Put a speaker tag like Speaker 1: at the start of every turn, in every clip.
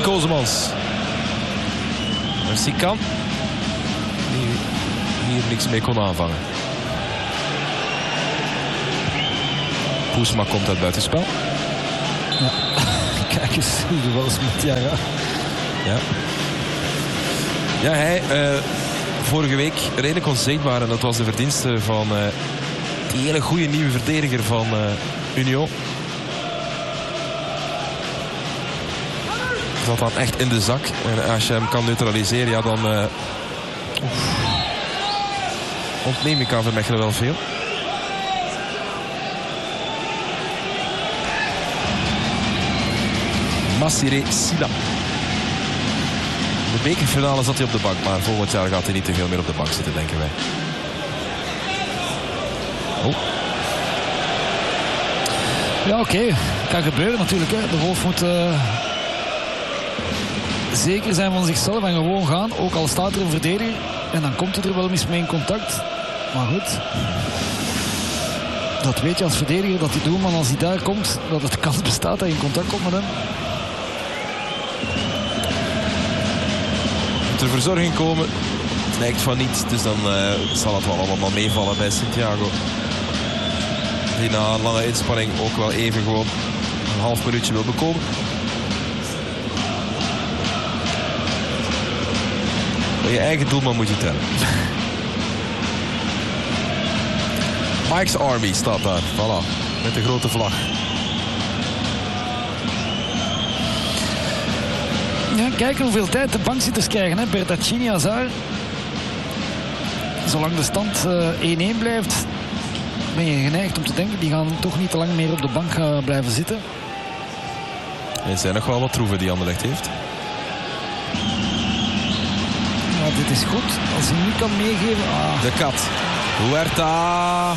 Speaker 1: Kozemans. Sikan. Die hier niks mee kon aanvangen. Poesma komt uit buitenspel.
Speaker 2: Ja. Kijk eens, hoe wel eens met Jara.
Speaker 1: Ja. Ja, hij vorige week redelijk onzichtbaar. En dat was de verdienste van die hele goede nieuwe verdediger van Union. Dat dan echt in de zak. En als je hem kan neutraliseren, ja, dan ontneem ik aan Vermechelen wel veel. Massiré Sila. De bekerfinale zat hij op de bank, maar volgend jaar gaat hij niet te veel meer op de bank zitten, denken wij. Oh.
Speaker 2: Ja, oké. Kan gebeuren natuurlijk. Hè. De Wolf moet zeker zijn van zichzelf en gewoon gaan. Ook al staat er een verdediger. En dan komt hij er wel eens mee in contact. Maar goed. Dat weet je als verdediger, dat die doelman als hij daar komt, dat het kans bestaat dat je in contact komt met hem.
Speaker 1: Moet er verzorging komen? Het lijkt van niet. Dus dan zal het wel allemaal meevallen bij Santiago. Die na een lange inspanning ook wel even gewoon een half minuutje wil bekomen. Bij je eigen doelman moet je tellen. Mike's Army staat daar. Voilà. Met de grote vlag.
Speaker 2: Ja, kijken hoeveel tijd de bankzitters krijgen. Hè. Bertaccini, Hazard. Zolang de stand 1-1 blijft, ben je geneigd om te denken, die gaan toch niet te lang meer op de bank blijven zitten.
Speaker 1: Er zijn nog wel wat troeven die Anderlecht heeft.
Speaker 2: Ja, dit is goed. Als hij nu kan meegeven. Ah.
Speaker 1: De kat. Huerta.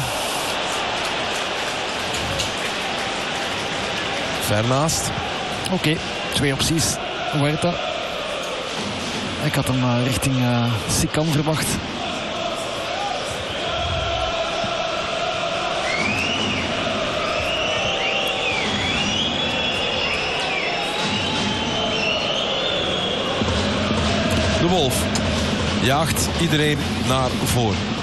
Speaker 1: Ver naast.
Speaker 2: Oké, 2 opties. Huerta. Ik had hem richting Sikan verwacht.
Speaker 1: De Wolf jaagt iedereen naar voren.